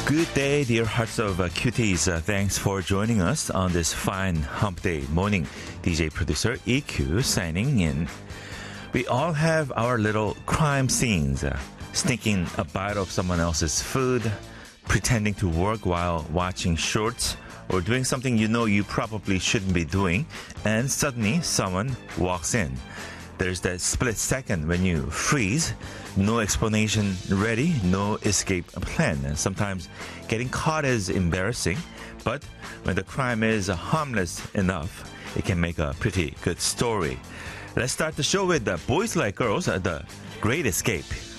Good day, dear hearts of cuties. Thanks for joining us on this fine hump day morning. DJ producer EQ signing in. We all have our little crime scenes. Sneaking a bite of someone else's food, pretending to work while watching shorts, or doing something you know you probably shouldn't be doing, and suddenly someone walks in. There's that split second when you freeze, no explanation ready, no escape plan. And sometimes getting caught is embarrassing, but when the crime is harmless enough, it can make a pretty good story. Let's start the show with Boys Like Girls, The Great Escape.